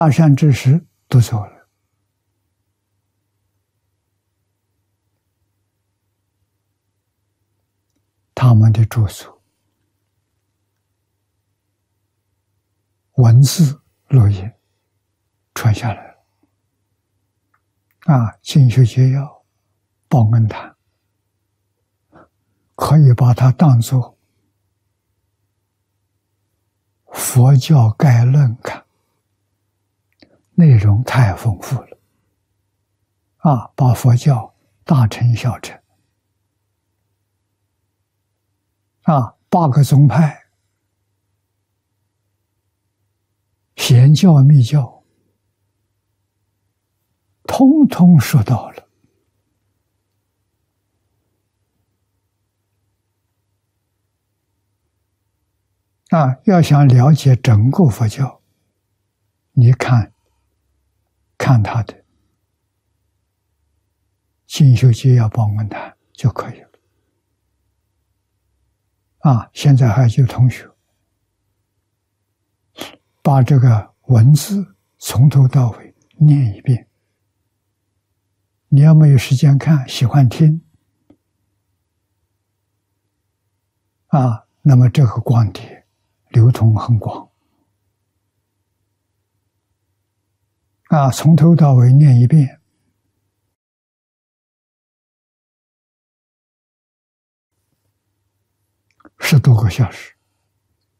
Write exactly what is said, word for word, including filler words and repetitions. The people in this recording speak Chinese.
大善知识都走了，他们的著作、文字、录音传下来了。啊，进修节要、报恩坛，可以把它当作佛教概论看，内容太丰富了。啊，把佛教大乘小乘，啊，八个宗派，显教密教，通通说到了。啊，要想了解整个佛教，你看，看他的进修节要报恩坛就可以了。啊，现在还有同学把这个文字从头到尾念一遍。你要没有时间看，喜欢听，啊，那么这个光碟流通很广。啊，从头到尾念一遍，十多个小时。